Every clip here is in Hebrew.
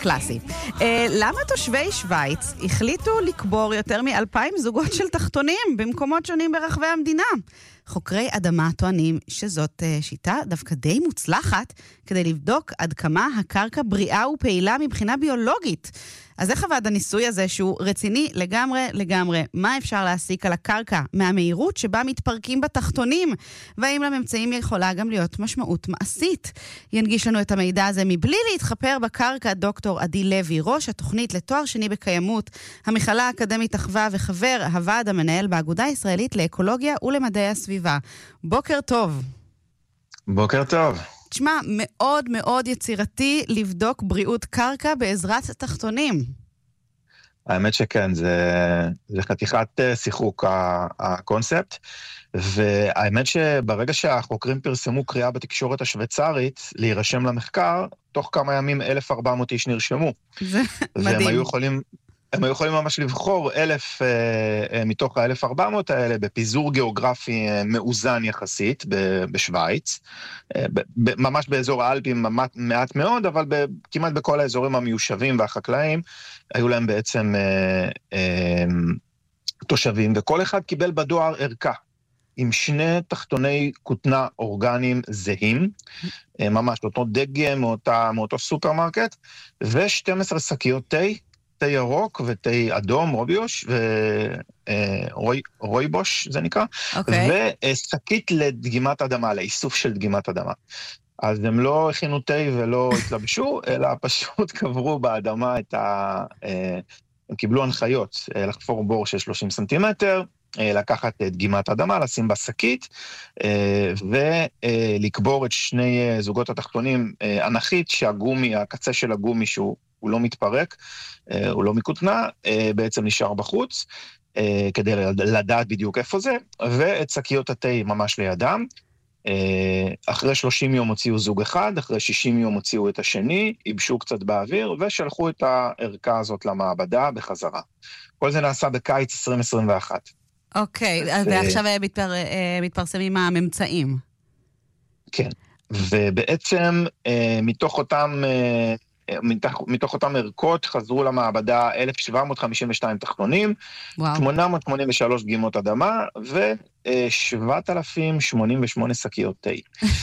קלאסי. למה תושבי שוויץ החליטו לקבור יותר מ-2,000 זוגות של תחתונים במקומות שונים ברחבי המדינה? חוקרי אדמה טוענים שזאת שיטה דווקא די מוצלחת כדי לבדוק עד כמה הקרקע בריאה ופעילה מבחינה ביולוגית. אז איך עבד הניסוי הזה שהוא רציני לגמרי? מה אפשר להסיק על הקרקע מהמהירות שבה מתפרקים בתחתונים? והאם לממצאים יכולה גם להיות משמעות מעשית? ינגיש לנו את המידע הזה מבלי להתחפר בקרקע דוקטור עדי לוי, ראש התוכנית לתואר שני בקיימות, המכללה האקדמית אחווה וחבר הוועד המנהל באגודה הישראלית לאקולוגיה ולמדעי הסביבה. בוקר טוב. בוקר טוב. תשמע, מאוד מאוד יצירתי לבדוק בריאות קרקע בעזרת תחתונים. האמת שכן, זה חתיכת שיחוק הקונספט, והאמת שברגע שהחוקרים פרסמו קריאה בתקשורת השוויצרית להירשם למחקר, תוך כמה ימים 1,400 איש נרשמו. זה מדהים. הם היו יכולים ממש לבחור 1,000 מתוך ה-1,400 האלה בפיזור גיאוגרפי מאוזן יחסית בשוויץ, ממש באזור האלפים מעט מאוד, אבל כמעט בכל האזורים המיושבים והחקלאים היו להם בעצם תושבים, וכל אחד קיבל בדואר ערכה עם 2 תחתוני כותנה אורגניים זהים, ממש אותו דגם מאותו סופרמרקט, ו12 שקיות תה, תה ירוק ותה אדום, רויבוש זה נקרא, ושקית לדגימת אדמה, לאיסוף של דגימת אדמה. אז הם לא הכינו תה ולא התלבשו, אלא פשוט קברו באדמה הם קיבלו הנחיות לחפור בור של 30 סנטימטר, לקחת דגימת אדמה, לשים בשקית, ולקבור את 2 זוגות התחתונים אנכית, הקצה של הגומי שהוא לא מתפרק, הוא לא מקוטנה, בעצם נשאר בחוץ, כדי לדעת בדיוק איפה זה, ואת שקיות התה ממש לידם. אחרי 30 יום הוציאו זוג אחד, אחרי 60 יום הוציאו את השני, ייבשו קצת באוויר, ושלחו את הערכה הזאת למעבדה בחזרה. כל זה נעשה בקיץ 2021. אוקיי, ועכשיו מתפרסמים הממצאים. כן, ובעצם מתוך אותם ערכות חזרו למעבדה 1,752 תחתונים, 883 דגימות אדמה, ו-7,088 שקיות תה.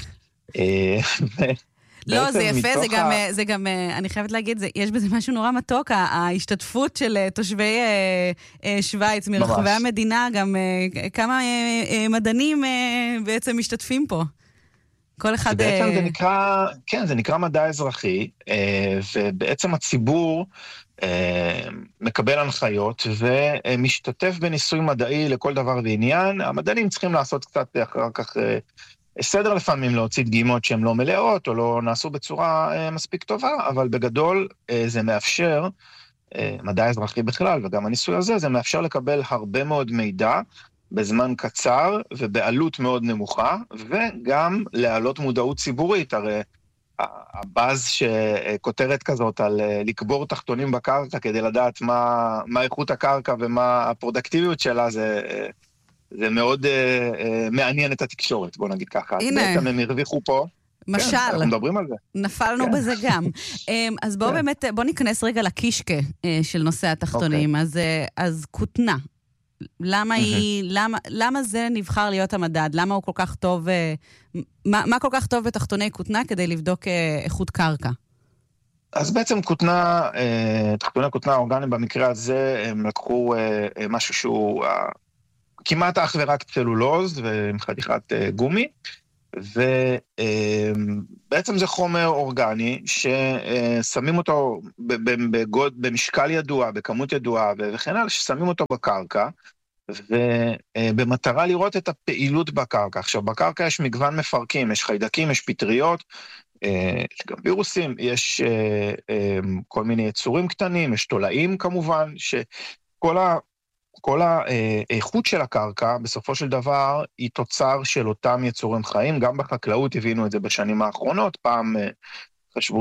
לא, זה יפה, זה גם, אני חייבת להגיד, יש בזה משהו נורא מתוק, ההשתתפות של תושבי שוויץ מרחבי המדינה, גם כמה מדענים בעצם משתתפים פה. כל אחד... בעצם זה נקרא מדע אזרחי, ובעצם הציבור מקבל הנחיות ומשתתף בניסוי מדעי לכל דבר ועניין. המדענים צריכים לעשות קצת אחר כך סדר לפעמים, להוציא דגימות שהן לא מלאות או לא נעשו בצורה מספיק טובה, אבל בגדול זה מאפשר, מדע אזרחי בכלל וגם הניסוי הזה, זה מאפשר לקבל הרבה מאוד מידע בזמן קצר ובעלות מאוד נמוכה, וגם להעלות מודעות ציבורית. הרי הבאז שכותרת כזאת על לקבור תחתונים בקרקע כדי לדעת מה איכות הקרקע ומה הפרודקטיביות שלה, זה מאוד מעניין את התקשורת, בוא נגיד ככה. הנה. בעצם הם הרוויחו פה. משל. כן, אנחנו מדברים על זה. נפלנו בזה גם. אז בואו באמת, בואו ניכנס רגע לקישקה של נושא התחתונים. אז כותנה. למה זה נבחר להיות המדד? למה הוא כל כך טוב, מה כל כך טוב בתחתוני כותנה כדי לבדוק איכות קרקע? אז בעצם תחתוני כותנה אורגניים במקרה הזה, הם לקחו משהו שהוא כמעט אך ורק צלולוז ועם חתיכת גומי, ובעצם זה חומר אורגני ששמים אותו במשקל ידוע, בכמות ידועה וכן הלאה, ששמים אותו בקרקע, ובמטרה לראות את הפעילות בקרקע. עכשיו, בקרקע יש מגוון מפרקים, יש חיידקים, יש פטריות, יש גם וירוסים, יש כל מיני יצורים קטנים, יש תולעים כמובן, כל האיכות של הקרקע, בסופו של דבר, היא תוצר של אותם יצורים חיים. גם בחקלאות הבינו את זה בשנים האחרונות, פעם חשבו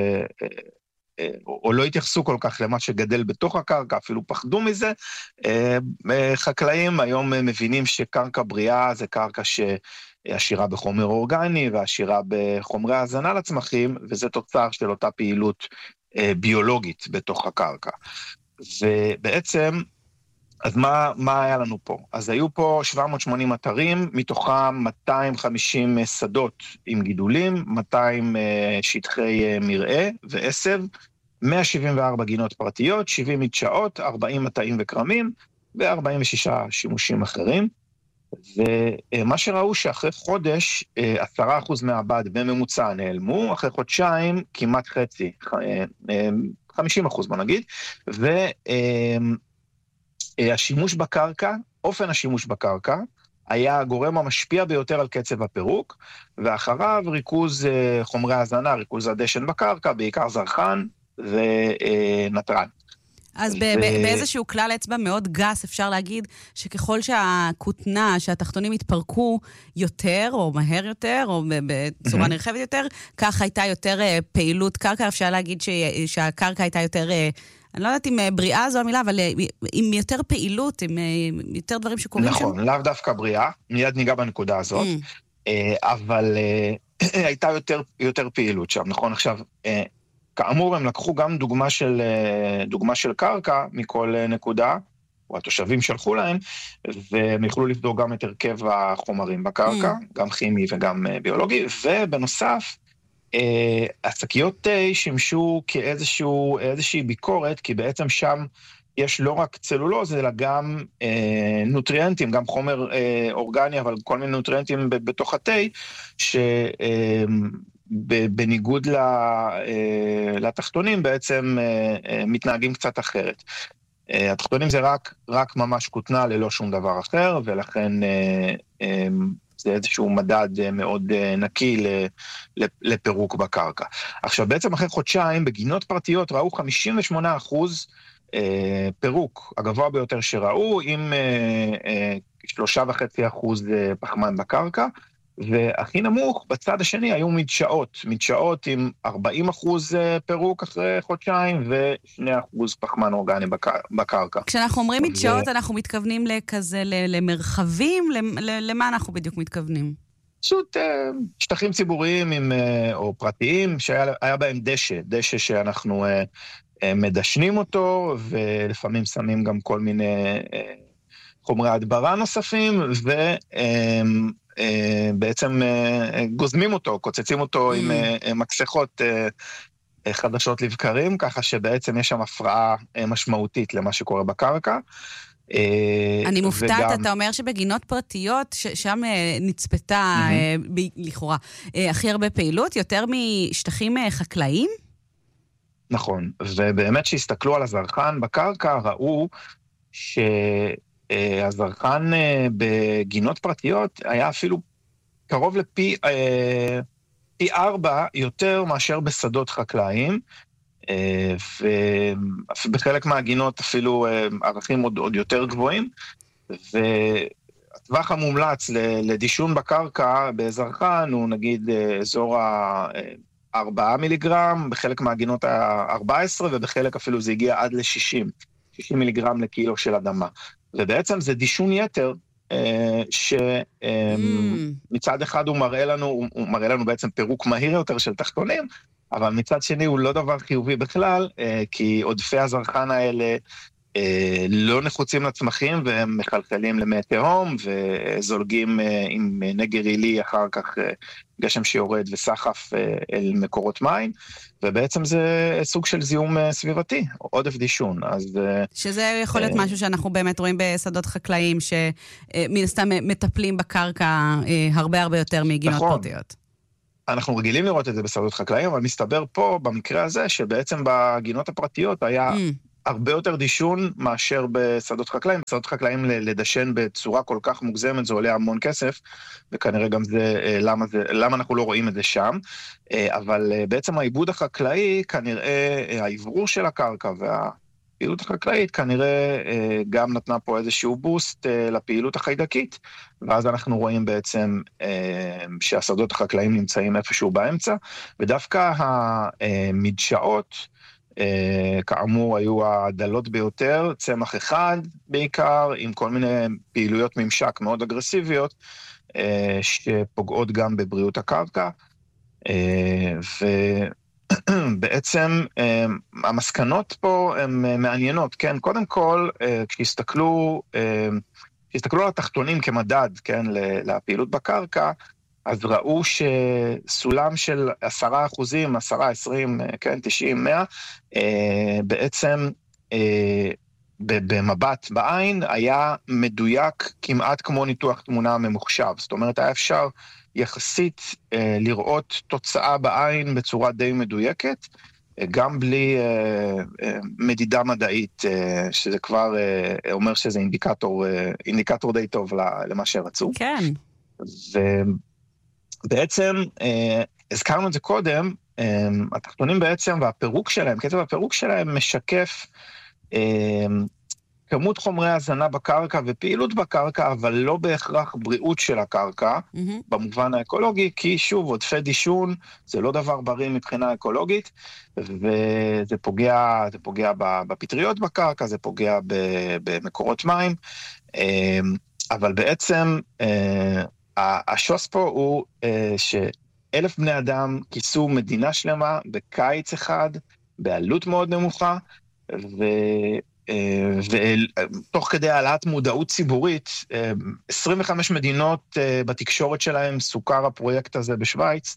או לא התייחסו כל כך למה שגדל בתוך הקרקע, אפילו פחדו מזה. חקלאים היום מבינים שקרקע בריאה זה קרקע שעשירה בחומר אורגני, ועשירה בחומרי הזנה לצמחים, וזה תוצר של אותה פעילות ביולוגית בתוך הקרקע. ובעצם, אז מה היה לנו פה? אז היו פה 780 אתרים, מתוכם 250 שדות עם גידולים, 200 שטחי מרעה ועשב, 174 גינות פרטיות, 70 מדשאות, 40 מטעים וקרמים, ו-46 שימושים אחרים. ומה שראו שאחרי חודש, 10% מהבד בממוצע נעלמו, אחרי חודשיים כמעט חצי, 50% בוא נגיד, והשימוש בקרקע, אופן השימוש בקרקע, היה הגורם המשפיע ביותר על קצב הפירוק, ואחריו ריכוז חומרי הזנה, ריכוז הדשן בקרקע, בעיקר זרחן ונטרן. אז באיזשהו כלל אצבע מאוד גס אפשר להגיד שככל שהכותנה, שהתחתונים התפרקו יותר או מהר יותר או בצורה נרחבת יותר, כך הייתה יותר פעילות קרקע. אפשר להגיד שהקרקע הייתה יותר, אני לא יודעת אם בריאה זו המילה, אבל עם יותר פעילות, עם יותר דברים שקורים שם. נכון, לאו דווקא בריאה, מיד ניגע בנקודה הזאת, אבל הייתה יותר פעילות שם, נכון? עכשיו, כאמור, הם לקחו גם דוגמה של קרקע מכל נקודה, או התושבים שלחו להם, והם יכלו לבדוק גם את הרכב החומרים בקרקע, גם כימי וגם ביולוגי, ובנוסף, השקיות תה שימשו כאיזושהי ביקורת, כי בעצם שם יש לא רק צלולוז, אלא גם נוטריאנטים, גם חומר אורגני, אבל כל מיני נוטריאנטים בתוך התה, בניגוד לתחתונים בעצם מתנהגים קצת אחרת. התחתונים זה רק ממש כותנה ללא שום דבר אחר, ולכן זה איזשהו מדד מאוד נקי לפירוק בקרקע. עכשיו בעצם אחרי חודשיים בגינות פרטיות ראו 58% פירוק, הגבוה ביותר שראו, עם 3.5% פחמן בקרקע, והכי נמוך, בצד השני, היו מדשאות עם 40% פירוק אחרי חודשיים, ו2% פחמן אורגני בקרקע. כשאנחנו אומרים מדשאות, אנחנו מתכוונים לכזה, למרחבים, למה אנחנו בדיוק מתכוונים? פשוט שטחים ציבוריים או פרטיים, שהיה בהם דשא שאנחנו מדשנים אותו, ולפעמים שמים גם כל מיני חומרי הדברה נוספים, בעצם גוזמים אותו, קוצצים אותו עם מקסחות חדשות לבקרים, ככה שבעצם יש שם הפרעה משמעותית למה שקורה בקרקע. אני מופתעת, אתה אומר שבגינות פרטיות, שם נצפתה לכאורה הכי הרבה פעילות, יותר משטחים חקלאיים? נכון, ובאמת שהסתכלו על הזרחן בקרקע, ראו הזרחן בגינות פרטיות היה אפילו קרוב לפי 4 יותר מאשר בשדות חקלאיים, ובחלק מהגינות אפילו ערכים עוד יותר גבוהים, והטווח המומלץ לדישון בקרקע בזרחן הוא נגיד אזור 4 מיליגרם, בחלק מהגינות 14, ובחלק אפילו זה הגיע עד ל-60 מיליגרם לקילו של אדמה. ובעצם זה דישון יתר, שמצד אחד הוא מראה לנו בעצם פירוק מהיר יותר של תחתונים, אבל מצד שני הוא לא דבר חיובי בכלל, כי עודפי הזרחן האלה לא נחוצים לצמחים, והם מחלחלים למי תהום, וזולגים עם נגר עילי אחר כך גשם שיורד וסחף אל מקורות מים, ובעצם זה סוג של זיהום סביבתי, עודף דישון. שזה יכול להיות משהו שאנחנו באמת רואים בשדות חקלאיים, שמן הסתם מטפלים בקרקע הרבה הרבה יותר מגינות פרטיות. אנחנו רגילים לראות את זה בשדות חקלאיים, אבל מסתבר פה, במקרה הזה, שבעצם בגינות הפרטיות היה הרבה יותר דישון מאשר בשדות חקלאים. בשדות חקלאים לדשן בצורה כל כך מוגזמת, זה עולה המון כסף, וכנראה גם זה, למה אנחנו לא רואים את זה שם. אבל בעצם העיבוד החקלאי, כנראה העברור של הקרקע והפעילות החקלאית, כנראה גם נתנה פה איזשהו בוסט לפעילות החיידקית, ואז אנחנו רואים בעצם שהשדות החקלאים נמצאים איפשהו באמצע, ודווקא המדשאות, כאמור היו הדלות ביותר, צמח אחד בעיקר, עם כל מיני פעילויות ממשק מאוד אגרסיביות, שפוגעות גם בבריאות הקרקע, בעצם המסקנות פה הן מעניינות, כן? קודם כל, כשהסתכלו על התחתונים כמדד, כן, לפעילות בקרקע, אז ראו שסולם של 10%, 10, 20, כן, 90, 100, בעצם במבט בעין היה מדויק כמעט כמו ניתוח תמונה ממוחשב. זאת אומרת, היה אפשר יחסית לראות תוצאה בעין בצורה די מדויקת, גם בלי מדידה מדעית, שזה כבר אומר שזה אינדיקטור די טוב למה שרצו. כן. ובעצם, הזכרנו את זה קודם, התחתונים בעצם והפירוק שלהם, קצב הפירוק שלהם משקף כמות חומרי הזנה בקרקע ופעילות בקרקע, אבל לא בהכרח בריאות של הקרקע, במובן האקולוגי, כי שוב, עודפי דישון, זה לא דבר בריא מבחינה אקולוגית, וזה פוגע בפטריות בקרקע, זה פוגע במקורות מים, אבל בעצם השוס פה הוא ש1,000 בני אדם כיסו מדינה שלמה בקיץ אחד, בעלות מאוד נמוכה, ותוך כדי העלאת מודעות ציבורית, 25 מדינות בתקשורת שלהם סוכר הפרויקט הזה בשוויץ,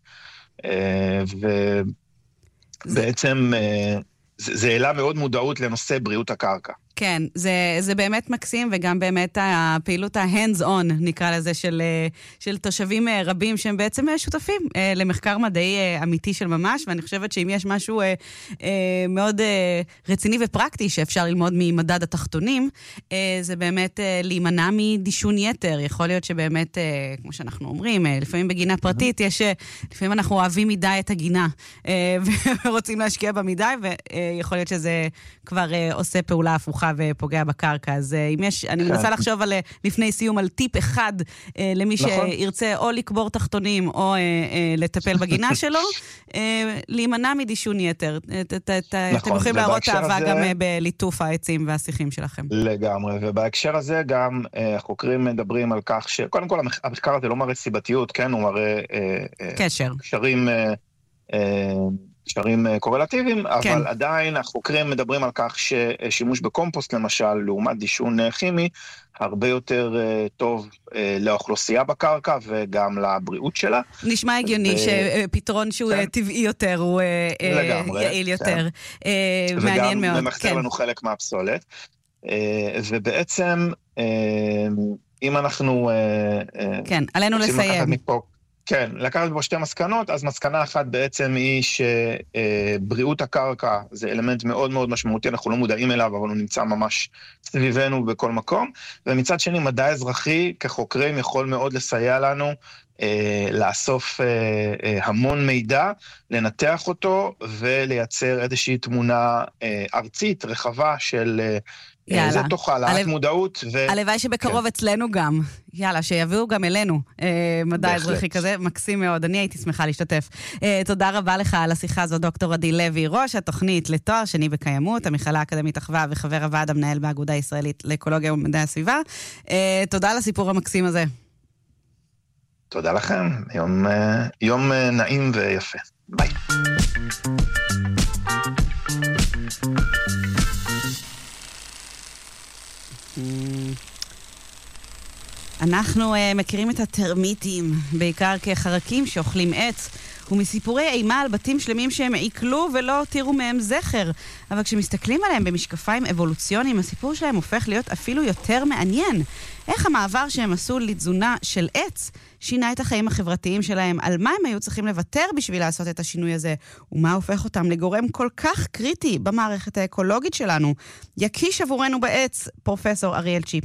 ובעצם זה העלה מאוד מודעות לנושא בריאות הקרקע. כן, זה באמת מקסים, וגם באמת הפעילות ה-hands-on, נקרא לזה, של תושבים רבים, שהם בעצם שותפים למחקר מדעי אמיתי של ממש, ואני חושבת שאם יש משהו מאוד רציני ופרקטי שאפשר ללמוד ממדד התחתונים, זה באמת להימנע מדישון יתר. יכול להיות שבאמת, כמו שאנחנו אומרים, לפעמים בגינה פרטית, לפעמים אנחנו אוהבים מדי את הגינה, ורוצים להשקיע במדי, ויכול להיות שזה כבר עושה פעולה הפוכה ופוגע בקרקע. אז אם יש, אני מנסה לחשוב על, לפני סיום, על טיפ אחד למי שירצה או לקבור תחתונים או לטפל בגינה שלו, להימנע מדישון יתר. אתם יכולים להראות אהבה גם בליטוף העצים והשיחים שלכם. לגמרי, ובהקשר הזה גם החוקרים מדברים על כך שקודם כל המחקר הזה לא מראה סיבתיות, כן, הוא מראה קשרים קורלטיביים, אבל עדיין החוקרים מדברים על כך ששימוש בקומפוסט למשל, לעומת דישון כימי, הרבה יותר טוב לאוכלוסייה בקרקע וגם לבריאות שלה. נשמע הגיוני שפתרון שהוא טבעי יותר, הוא יעיל יותר. מעניין מאוד. וגם ממחזר לנו חלק מהפסולת. ובעצם, אם אנחנו... כן, עלינו לסיים. כן, לקחת בו שתי מסקנות, אז מסקנה אחת בעצם היא שבריאות הקרקע זה אלמנט מאוד מאוד משמעותי, אנחנו לא מודעים אליו, אבל הוא נמצא ממש סביבנו בכל מקום, ומצד שני מדע אזרחי כחוקרים יכול מאוד לסייע לנו לאסוף המון מידע, לנתח אותו ולייצר איזושהי תמונה ארצית רחבה של... זה תוך העלאת מודעות. הלוואי שבקרוב אצלנו גם. יאללה, שיביאו גם אלינו מדע אזרחי כזה, מקסים מאוד. אני הייתי שמחה להשתתף. תודה רבה לך על השיחה הזו, דוקטור עדי לוי, ראש התוכנית לתואר שני בקיימות, המכללה האקדמית אחווה וחבר הוועד המנהל באגודה הישראלית לאקולוגיה ומדעי הסביבה. תודה על הסיפור המקסים הזה. תודה לכם. יום נעים ויפה. ביי. אנחנו מכירים את הטרמיטים, בעיקר כחרקים שאוכלים עץ, ומסיפורי אימה על בתים שלמים שהם עיקלו ולא הותירו מהם זכר. אבל כשמסתכלים עליהם במשקפיים אבולוציוניים, הסיפור שלהם הופך להיות אפילו יותר מעניין. איך המעבר שהם עשו לתזונה של עץ שינה את החיים החברתיים שלהם, על מה הם היו צריכים לוותר בשביל לעשות את השינוי הזה, ומה הופך אותם לגורם כל כך קריטי במערכת האקולוגית שלנו. יקיש עבורנו בעץ פרופסור אריאל צ'יפמן.